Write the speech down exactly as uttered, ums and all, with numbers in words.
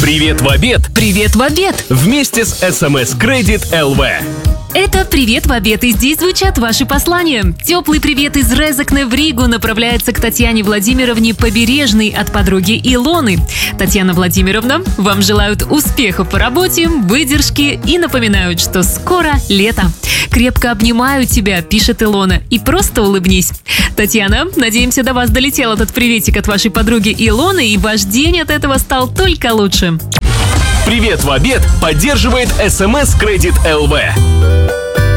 Привет в обед! Привет в обед! Вместе с эс эм эс Credit эл ви. Это «Привет в обед», и здесь звучат ваши послания. Теплый привет из Резекне в Ригу направляется к Татьяне Владимировне Побережной от подруги Илоны. Татьяна Владимировна, вам желают успехов по работе, выдержки и напоминают, что скоро лето. «Крепко обнимаю тебя», пишет Илона, и просто улыбнись. Татьяна, надеемся, до вас долетел этот приветик от вашей подруги Илоны, и ваш день от этого стал только лучше. Привет в обед поддерживает эс эм эс Credit эл ви.